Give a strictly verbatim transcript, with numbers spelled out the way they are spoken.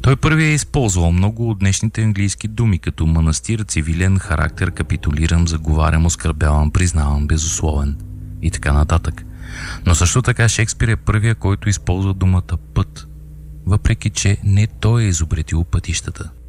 Той първи е използвал много от днешните английски думи, като манастир, цивилен, характер, капитулирам, заговарям, оскърбявам, признавам, безусловен и така нататък. Но също така Шекспир е първия, който използва думата път, въпреки че не той е изобретил пътищата.